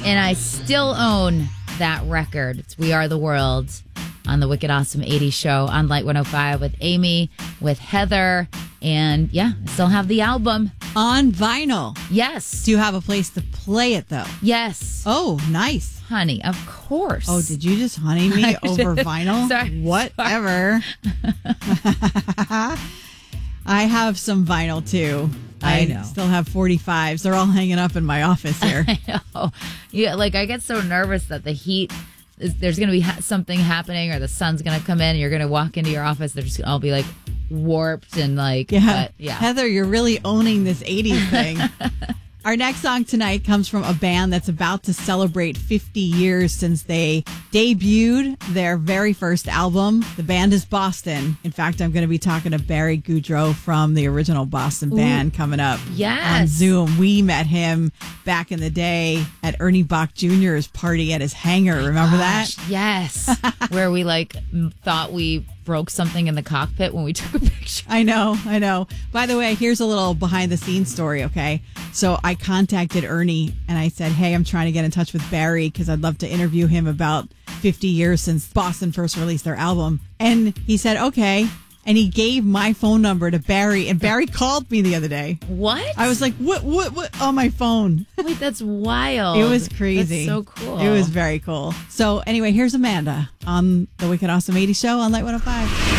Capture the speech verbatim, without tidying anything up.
And I still own that record. It's We Are the World on the Wicked Awesome eighties show on Light one oh five with Amy, with Heather. And yeah, I still have the album. On vinyl. Yes. Do you have a place to play it, though? Yes. Oh, nice. Honey, of course. Oh, did you just honey me over vinyl? Sorry. Whatever. I have some vinyl, too. I know. Still have forty-fives. They're all hanging up in my office here. I know. Yeah, like I get so nervous that the heat, is, there's going to be ha- something happening or the sun's going to come in and you're going to walk into your office. They're just going to all be like warped and like, yeah. But, yeah. Heather, you're really owning this eighties thing. Our next song tonight comes from a band that's about to celebrate fifty years since they debuted their very first album. The band is Boston. In fact, I'm going to be talking to Barry Goudreau from the original Boston band. Ooh, coming up yes. on Zoom. We met him back in the day at Ernie Bach Junior's party at his hangar. Remember Gosh, that? Yes. Where we like thought we broke something in the cockpit when we took a picture. I know, I know. By the way, here's a little behind the scenes story, okay? So I contacted Ernie and I said, hey, I'm trying to get in touch with Barry because I'd love to interview him about fifty years since Boston first released their album. And he said, okay. And he gave my phone number to Barry, and Barry called me the other day. What? I was like, what, what, what? On my phone. Wait, that's wild. It was crazy. That's so cool. It was very cool. So anyway, here's Amanda on the Wicked Awesome eighties show on Light one oh five.